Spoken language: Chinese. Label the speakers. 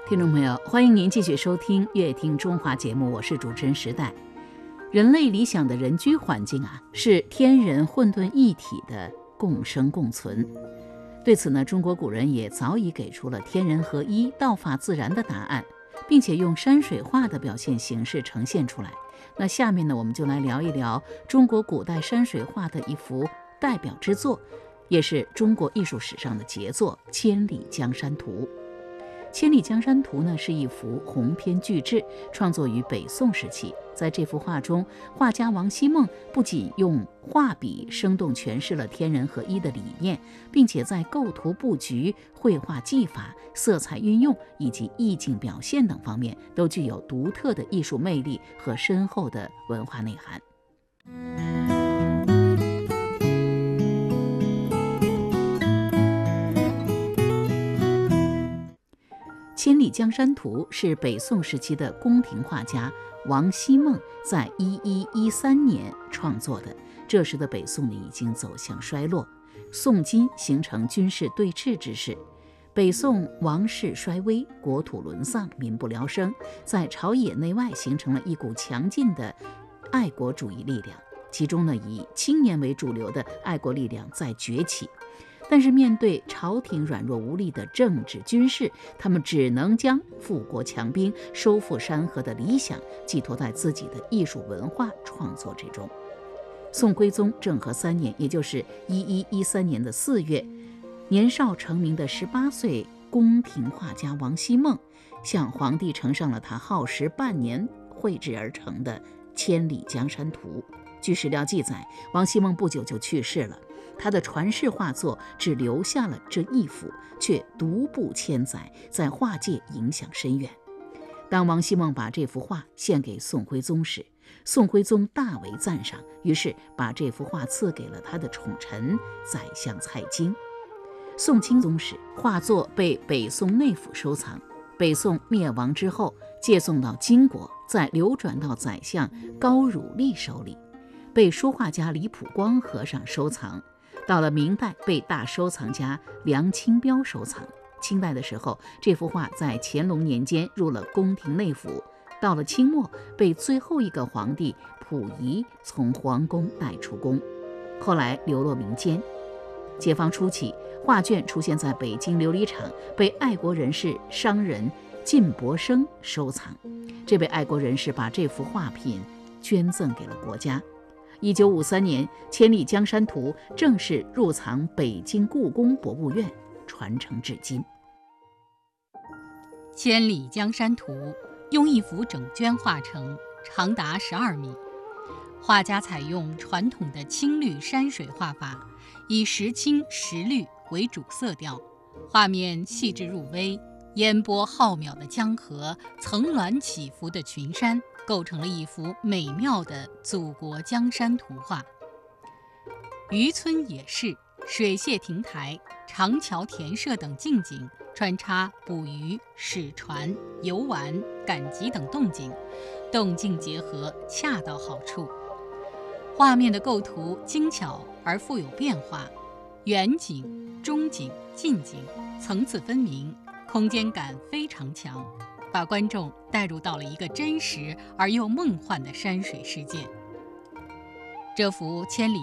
Speaker 1: 听众朋友，欢迎您继续收听《乐听中华》节目，我是主持人时代。人类理想的人居环境是天人混沌一体的共生共存。对此呢，中国古人也早已给出了天人合一、道法自然的答案，并且用山水画的表现形式呈现出来。那下面呢，我们就来聊一聊中国古代山水画的一幅代表之作，也是中国艺术史上的杰作《千里江山图》。《千里江山图》呢是一幅鸿篇巨制，创作于北宋时期。在这幅画中，画家王希孟不仅用画笔生动诠释了天人合一的理念，并且在构图布局、绘画技法、色彩运用以及意境表现等方面都具有独特的艺术魅力和深厚的文化内涵。《千里江山图》是北宋时期的宫廷画家王希孟在1113年创作的。这时的北宋已经走向衰落，宋金形成军事对峙之势。北宋王室衰微，国土沦丧，民不聊生，在朝野内外形成了一股强劲的爱国主义力量。其中呢，以青年为主流的爱国力量在崛起。但是面对朝廷软弱无力的政治军事，他们只能将富国强兵、收复山河的理想寄托在自己的艺术文化创作之中。宋徽宗政和3年，也就是1113年的4月，年少成名的18岁宫廷画家王希孟向皇帝呈上了他耗时半年绘制而成的《千里江山图》。据史料记载，王希孟不久就去世了，他的传世画作只留下了这一幅，却独步千载，在画界影响深远。当王希孟把这幅画献给宋徽宗时，宋徽宗大为赞赏，于是把这幅画赐给了他的宠臣宰相蔡京。宋钦宗时，画作被北宋内府收藏，北宋灭亡之后借送到金国，再流转到宰相高汝丽手里，被书画家李普光和尚收藏。到了明代，被大收藏家梁清标收藏。清代的时候，这幅画在乾隆年间入了宫廷内府，到了清末，被最后一个皇帝溥仪从皇宫带出宫，后来流落民间。解放初期，画卷出现在北京琉璃厂，被爱国人士、商人靳伯升收藏。这位爱国人士把这幅画品捐赠给了国家。1953年，《千里江山图》正式入藏北京故宫博物院，传承至今。《
Speaker 2: 千里江山图》用一幅整卷画成，长达12米。画家采用传统的青绿山水画法，以实青实绿为主色调，画面细致入微，烟波浩渺的江河，层峦起伏的群山，构成了一幅美妙的祖国江山图画。渔村野市、水榭亭台、长桥田舍等近景，穿插捕鱼、驶船、游玩、赶集等动静，动静结合，恰到好处。画面的构图精巧而富有变化，远景、中景、近景层次分明，空间感非常强，把观众带入到了一个真实而又梦幻的山水世界。这幅千里